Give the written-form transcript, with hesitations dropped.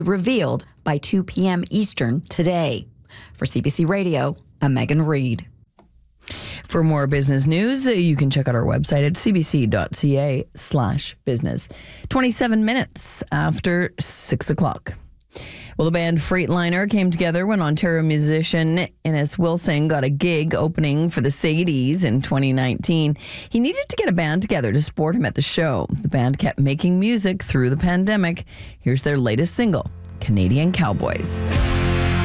revealed by 2 p.m. Eastern today. For CBC Radio, I'm Megan Reed. For more business news, you can check out our website at cbc.ca/business. 27 minutes after 6 o'clock. Well, the band Freightliner came together when Ontario musician Innes Wilson got a gig opening for the Sadies in 2019. He needed to get a band together to support him at the show. The band kept making music through the pandemic. Here's their latest single, Canadian Cowboys.